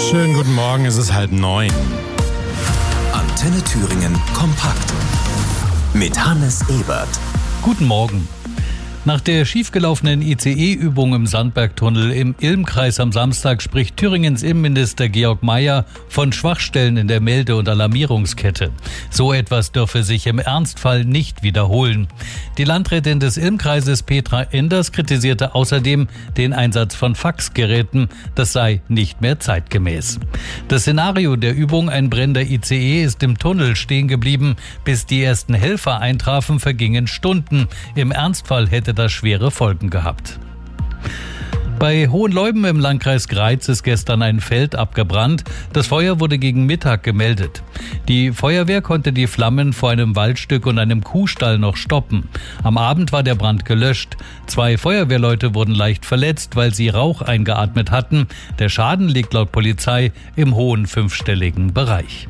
Schönen guten Morgen, es ist 8:30. Antenne Thüringen kompakt mit Hannes Ebert. Guten Morgen. Nach der schiefgelaufenen ICE-Übung im Sandbergtunnel im Ilm-Kreis am Samstag spricht Thüringens Innenminister Georg Mayer von Schwachstellen in der Melde- und Alarmierungskette. So etwas dürfe sich im Ernstfall nicht wiederholen. Die Landrätin des Ilm-Kreises Petra Enders kritisierte außerdem den Einsatz von Faxgeräten. Das sei nicht mehr zeitgemäß. Das Szenario der Übung, ein brennender ICE, ist im Tunnel stehen geblieben. Bis die ersten Helfer eintrafen, vergingen Stunden. Im Ernstfall hätte das schwere Folgen gehabt. Bei Hohenleuben im Landkreis Greiz ist gestern ein Feld abgebrannt. Das Feuer wurde gegen Mittag gemeldet. Die Feuerwehr konnte die Flammen vor einem Waldstück und einem Kuhstall noch stoppen. Am Abend war der Brand gelöscht. 2 Feuerwehrleute wurden leicht verletzt, weil sie Rauch eingeatmet hatten. Der Schaden liegt laut Polizei im hohen 5-stelligen Bereich.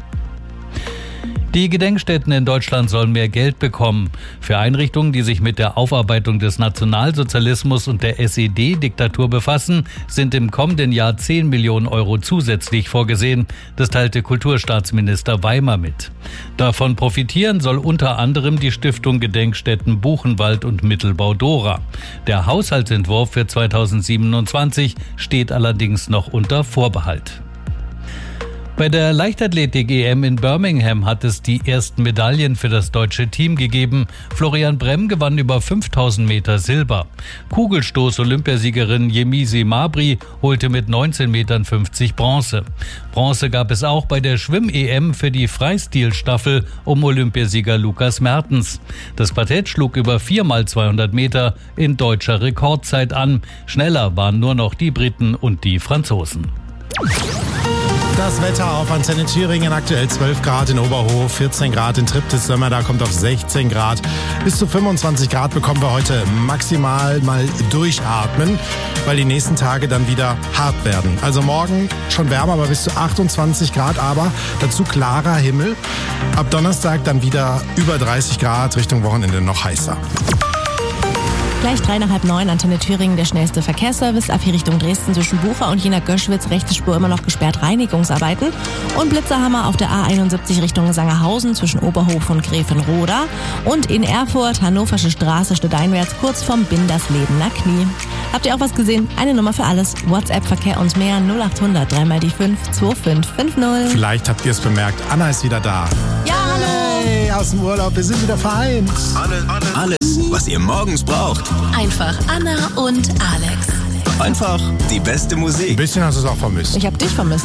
Die Gedenkstätten in Deutschland sollen mehr Geld bekommen. Für Einrichtungen, die sich mit der Aufarbeitung des Nationalsozialismus und der SED-Diktatur befassen, sind im kommenden Jahr 10 Millionen Euro zusätzlich vorgesehen. Das teilte Kulturstaatsminister Weimer mit. Davon profitieren soll unter anderem die Stiftung Gedenkstätten Buchenwald und Mittelbau Dora. Der Haushaltsentwurf für 2027 steht allerdings noch unter Vorbehalt. Bei der Leichtathletik-EM in Birmingham hat es die ersten Medaillen für das deutsche Team gegeben. Florian Bremm gewann über 5000 Meter Silber. Kugelstoß-Olympiasiegerin Yemisi Mabry holte mit 19,50 Metern Bronze. Bronze gab es auch bei der Schwimm-EM für die Freistilstaffel um Olympiasieger Lukas Mertens. Das Quartett schlug über 4x200 Meter in deutscher Rekordzeit an. Schneller waren nur noch die Briten und die Franzosen. Das Wetter auf Antenne Thüringen, aktuell 12 Grad in Oberhof, 14 Grad in Triptis-Sömmer, da kommt auf 16 Grad. Bis zu 25 Grad bekommen wir heute maximal mal durchatmen, weil die nächsten Tage dann wieder hart werden. Also morgen schon wärmer, aber bis zu 28 Grad, aber dazu klarer Himmel. Ab Donnerstag dann wieder über 30 Grad, Richtung Wochenende noch heißer. Gleich 8:03 nach 8:30, Antenne Thüringen, der schnellste Verkehrsservice. Ab hier Richtung Dresden zwischen Bucher und Jena-Göschwitz, rechte Spur immer noch gesperrt, Reinigungsarbeiten. Und Blitzerhammer auf der A71 Richtung Sangerhausen zwischen Oberhof und Gräfenroda. Und in Erfurt, Hannoversche Straße, stadteinwärts, kurz vom Binderslebener Knie. Habt ihr auch was gesehen? Eine Nummer für alles. WhatsApp-Verkehr und mehr 0800 3x5 2550. Vielleicht habt ihr es bemerkt, Anna ist wieder da. Ja, hallo! Hey, aus dem Urlaub, wir sind wieder vereint. Alles, was ihr morgens braucht. Einfach Anna und Alex. Einfach die beste Musik. Ein bisschen hast du es auch vermisst. Ich hab dich vermisst.